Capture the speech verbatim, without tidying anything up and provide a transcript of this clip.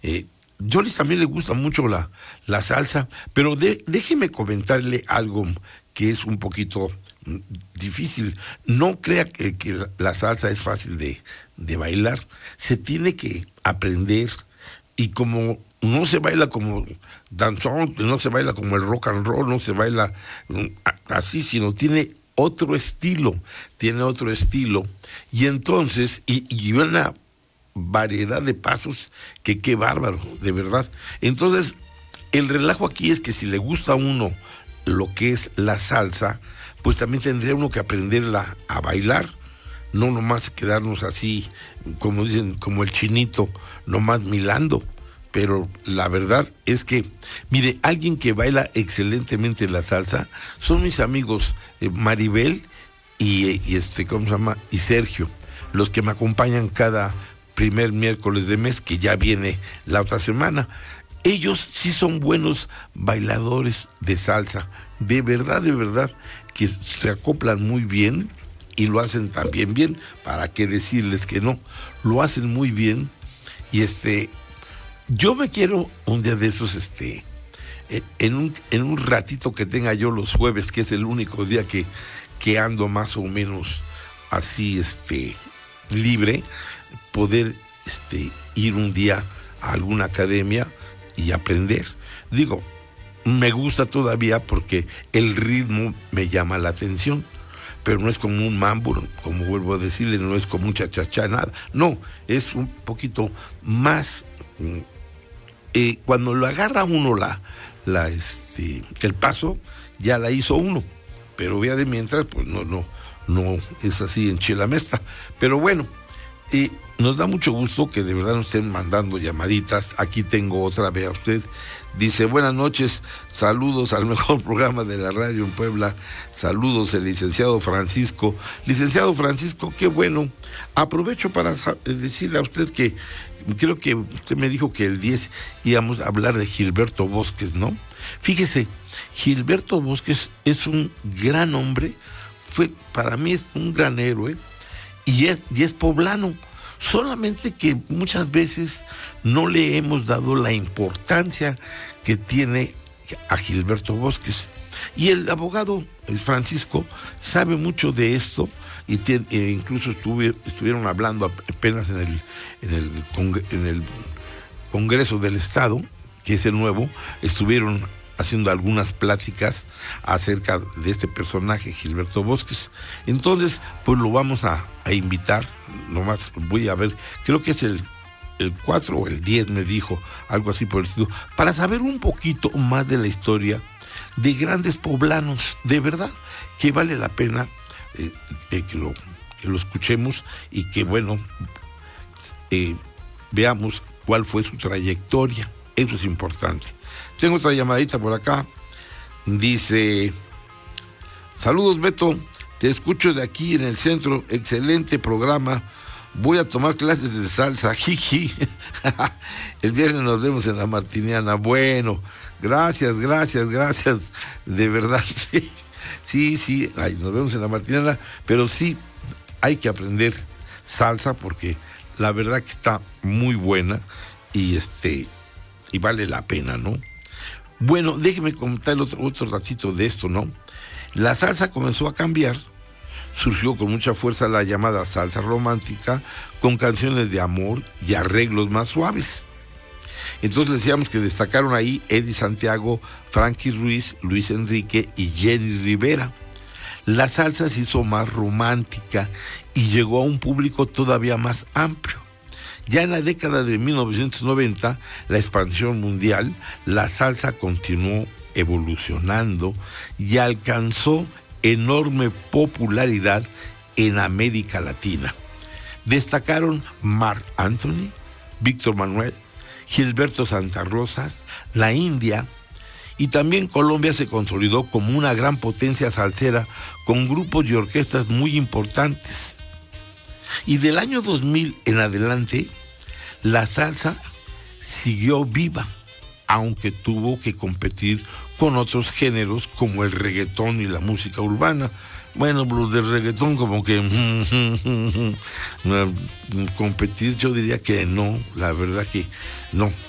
Eh, Yolis también le gusta mucho la, la salsa, pero de, déjeme comentarle algo que es un poquito mm, difícil. No crea que, que la, la salsa es fácil de, de bailar. Se tiene que aprender, y como no se baila como danzón, no se baila como el rock and roll, no se baila mm, así, sino tiene otro estilo, tiene otro estilo, y entonces, y, y una variedad de pasos que qué bárbaro, de verdad. Entonces, el relajo aquí es que si le gusta a uno lo que es la salsa, pues también tendría uno que aprenderla a bailar, no nomás quedarnos así, como dicen, como el chinito, nomás milando. Pero la verdad es que, mire, alguien que baila excelentemente la salsa son mis amigos eh, Maribel y, y este, ¿cómo se llama? Y Sergio, los que me acompañan cada primer miércoles de mes, que ya viene la otra semana. Ellos sí son buenos bailadores de salsa, de verdad, de verdad, que se acoplan muy bien y lo hacen también bien, para qué decirles que no, lo hacen muy bien. Y este, yo me quiero un día de esos, este, en un, en un ratito que tenga yo los jueves, que es el único día que, que ando más o menos así, este, libre, poder este, ir un día a alguna academia y aprender. Digo, me gusta todavía porque el ritmo me llama la atención, pero no es como un mambo, como vuelvo a decirle, no es como un cha-cha-cha, nada. No, es un poquito más... Eh, cuando lo agarra uno la, la, este, el paso, ya la hizo uno, pero vea de mientras, pues no, no, no es así en chilamesta. Pero bueno, eh, nos da mucho gusto que de verdad nos estén mandando llamaditas. Aquí tengo otra, vea usted. Dice, buenas noches, saludos al mejor programa de la radio en Puebla, saludos el licenciado Francisco. Licenciado Francisco, qué bueno. Aprovecho para decirle a usted que creo que usted me dijo que el diez íbamos a hablar de Gilberto Bosques, ¿no? Fíjese, Gilberto Bosques es un gran hombre, fue, para mí es un gran héroe, y es, y es poblano. Solamente que muchas veces no le hemos dado la importancia que tiene a Gilberto Bosques. Y el abogado, el Francisco, sabe mucho de esto, y tiene, e incluso estuve, estuvieron hablando apenas en el, en, el congre, en el Congreso del Estado, que es el nuevo, estuvieron haciendo algunas pláticas acerca de este personaje, Gilberto Bosques. Entonces, pues lo vamos a, a invitar, nomás voy a ver, creo que es el, el cuatro o el diez, me dijo, algo así por el estilo, para saber un poquito más de la historia de grandes poblanos, de verdad, que vale la pena eh, eh, que, lo, que lo escuchemos y que, bueno, eh, veamos cuál fue su trayectoria. Eso es importante. Tengo otra llamadita por acá. Dice, saludos Beto, te escucho de aquí en el centro, excelente programa. Voy a tomar clases de salsa, jiji. El viernes nos vemos en la Martiniana. Bueno, gracias, gracias, gracias. De verdad, sí, sí, ay, nos vemos en la Martiniana, pero sí hay que aprender salsa porque la verdad que está muy buena y este y vale la pena, ¿no? Bueno, déjeme comentar otro, otro ratito de esto, ¿no? La salsa comenzó a cambiar, surgió con mucha fuerza la llamada salsa romántica, con canciones de amor y arreglos más suaves. Entonces decíamos que destacaron ahí Eddie Santiago, Frankie Ruiz, Luis Enrique y Jenny Rivera. La salsa se hizo más romántica y llegó a un público todavía más amplio. Ya en la década de mil novecientos noventa, la expansión mundial, la salsa continuó evolucionando y alcanzó enorme popularidad en América Latina. Destacaron Marc Anthony, Víctor Manuel, Gilberto Santa Rosa, la India, y también Colombia se consolidó como una gran potencia salsera con grupos y orquestas muy importantes. Y del año dos mil en adelante, la salsa siguió viva, aunque tuvo que competir con otros géneros como el reggaetón y la música urbana. Bueno, los del reggaetón como que competir, yo diría que no, la verdad que no.